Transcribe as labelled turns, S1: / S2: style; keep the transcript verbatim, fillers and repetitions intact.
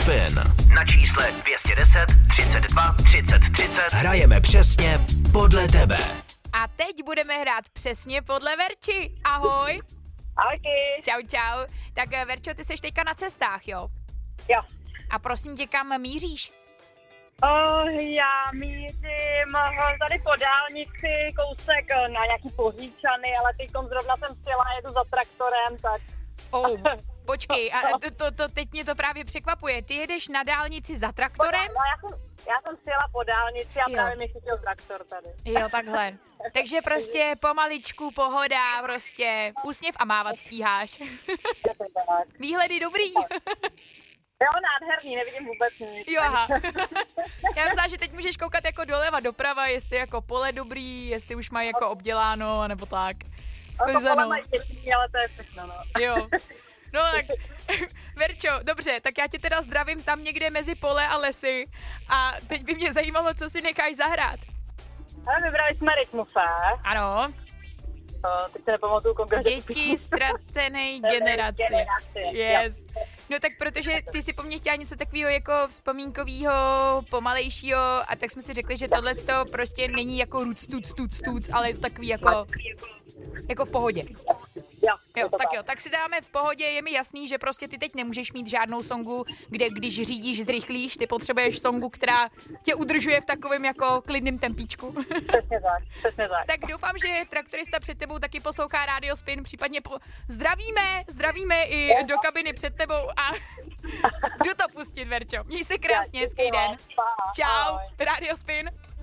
S1: Spin. Na čísle dvě stě deset třicet dva třicet třicet hrajeme přesně podle tebe.
S2: A teď budeme hrát přesně podle Verči. Ahoj.
S3: Ahojky.
S2: Čau, čau. Tak Verčo, ty seš teďka na cestách, jo?
S3: Jo.
S2: A prosím tě, kam míříš?
S3: Oh, já mířím tady po dálnici, kousek na nějaký Poříčany, ale teďkom zrovna jsem přijela, jedu za traktorem, tak...
S2: Oh, počkej, a to, to, to teď mě to právě překvapuje. Ty jedeš na dálnici za traktorem?
S3: No, já, jsem, já jsem přijela po dálnici a
S2: Jo.
S3: právě mi chytil traktor tady.
S2: Jo, takhle. Takže prostě pomaličku, pohoda, prostě úsměv a mávat stíháš. Výhledy dobrý.
S3: Jo, nádherný, nevidím vůbec nic.
S2: Jo, aha. Já myslím, že teď můžeš koukat jako doleva, doprava, jestli jako pole dobrý, jestli už mají jako obděláno, nebo tak. Sklizenou.
S3: No to mají těžší, ale to je všechno, no.
S2: Jo. No tak, Verčo, dobře, tak já tě teda zdravím tam někde mezi pole a lesy a teď by mě zajímalo, co si necháš zahrát.
S3: Ale vybrali jsme Rytmuse.
S2: Ano.
S3: No, teď se nepamatuju konkrétně.
S2: Děti ztracené generaci.
S3: generaci.
S2: Yes. No tak protože ty si po mně chtěla něco takového jako vzpomínkového, pomalejšího a tak jsme si řekli, že tohle to prostě není jako ruc, tuc, tuc, tuc, ale je to takový jako, jako v pohodě.
S3: Jo,
S2: Jo, tak jo, tak si dáme v pohodě, je mi jasný, že prostě ty teď nemůžeš mít žádnou songu, kde když řídíš, zrychlíš, ty potřebuješ songu, která tě udržuje v takovém jako klidným tempíčku.
S3: Přesně tak, přesně tak.
S2: Tak doufám, že traktorista před tebou taky poslouchá Radio Spin, případně po... zdravíme, zdravíme i do kabiny před tebou a jdu to pustit, Verčo. Měj se krásně, hezký den. Čau, Radio Spin.